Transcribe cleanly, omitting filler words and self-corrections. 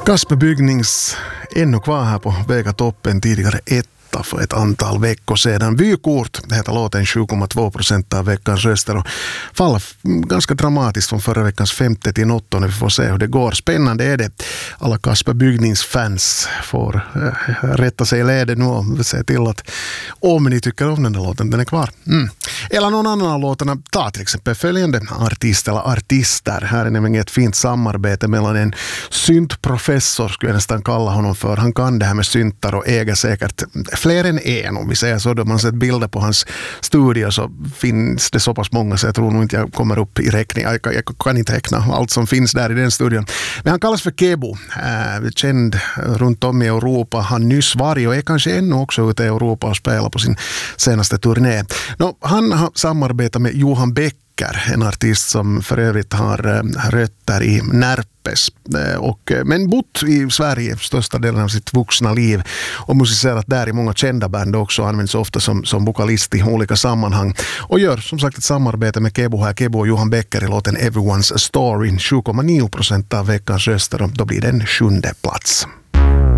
Kasper Bygnings ännu kvar här på Vegatoppen, tidigare etta för ett antal veckor sedan. Vykort heter låten, 7,2% av veckans röster och faller ganska dramatiskt från förra veckans 5:e till 8:e. Vi får se hur det går. Spännande är det. Alla Kasper Bygnings fans får rätta sig i lädet nu och se till att om ni tycker om den där låten, den är kvar. Eller någon annan av låtarna, ta till exempel följande artist eller artister. Här är nämligen ett fint samarbete mellan en syntprofessor, skulle jag nästan kalla honom för. Han kan det här med syntar och äger säkert fler än en, om vi säger så. Då man sett bilder på hans studio så finns det så pass många så jag tror nog inte jag kommer upp i räkning. Jag kan inte räkna allt som finns där i den studion. Men han kallas för Kebo. Känd runt om i Europa. Han nyss varit och är kanske ännu också ute i Europa och spelar på sin senaste turné. Han har samarbetat med Johan Becker, en artist som för övrigt har rötter i Närpes men bott i Sverige största delen av sitt vuxna liv och musicerat där i många kända band också, används ofta som vokalist i olika sammanhang och gör som sagt ett samarbete med Kebo och Johan Becker i låten Everyone's Story, 7,9% av veckans röster och då blir den 7:e plats.